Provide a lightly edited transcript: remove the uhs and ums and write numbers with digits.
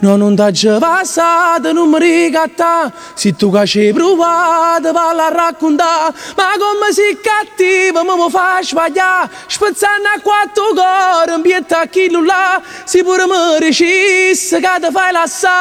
No, non t'ha già passato, non mi ricatta. Se tu che ci hai provato, valla a raccontare. Ma come sei cattiva, mi fa sbagliare. Spezzando a quattro cuore, un pietto a chi là. Si pure mi riuscisse che ti fai lassare.